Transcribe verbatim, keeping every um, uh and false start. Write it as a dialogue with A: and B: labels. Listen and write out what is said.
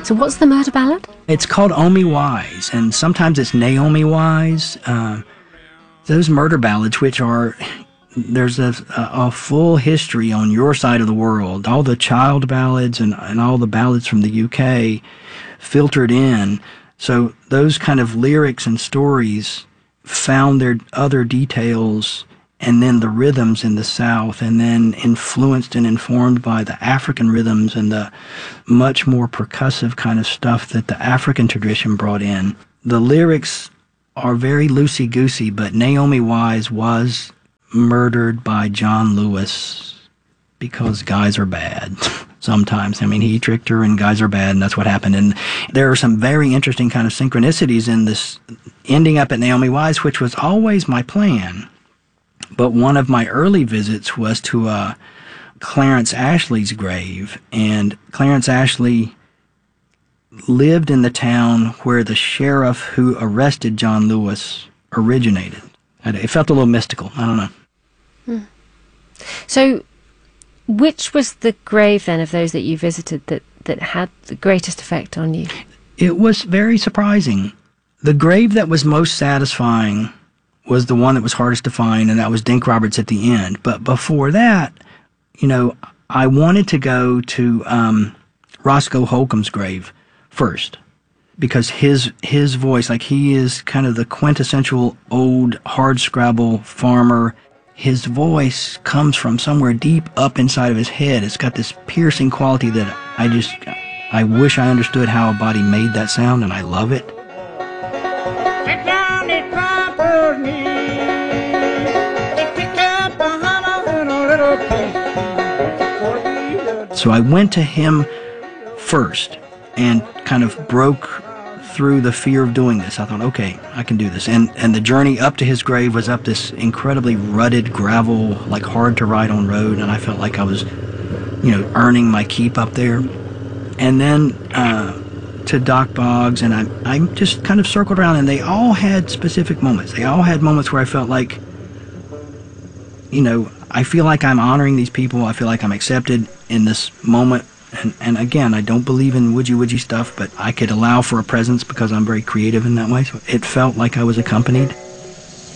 A: So what's the murder ballad?
B: It's called Omi Wise, and sometimes it's Naomi Wise. Uh, those murder ballads, which are, there's a, a full history on your side of the world. All the child ballads and, and all the ballads from the U K filtered in. So those kind of lyrics and stories found their other details, and then the rhythms in the South, and then influenced and informed by the African rhythms and the much more percussive kind of stuff that the African tradition brought in. The lyrics are very loosey-goosey, but Naomi Wise was murdered by John Lewis because guys are bad sometimes. I mean, he tricked her and guys are bad, and that's what happened. And there are some very interesting kind of synchronicities in this ending up at Naomi Wise, which was always my plan. But one of my early visits was to uh, Clarence Ashley's grave, and Clarence Ashley lived in the town where the sheriff who arrested John Lewis originated. It felt a little mystical. I don't know.
A: Hmm. So, which was the grave then of those that you visited that, that had the greatest effect on you?
B: It was very surprising. The grave that was most satisfying was the one that was hardest to find, and that was Dink Roberts at the end. But before that, you know, I wanted to go to um, Roscoe Holcomb's grave first, because his his voice, like, he is kind of the quintessential old hardscrabble farmer. His voice comes from somewhere deep up inside of his head. It's got this piercing quality that I just, I wish I understood how a body made that sound, and I love it.
C: Sit down at Papa's knee. They picked up a hammer and a little piece.
B: So I went to him first and kind of broke through the fear of doing this. I thought, okay, I can do this. And and the journey up to his grave was up this incredibly rutted gravel, like hard to ride on road, and I felt like I was, you know, earning my keep up there. And then uh, to Doc Boggs, and I, I just kind of circled around, and they all had specific moments. They all had moments where I felt like, you know, I feel like I'm honoring these people. I feel like I'm accepted in this moment. And, and again, I don't believe in woodgy-woodgy stuff, but I could allow for a presence because I'm very creative in that way. So it felt like I was accompanied.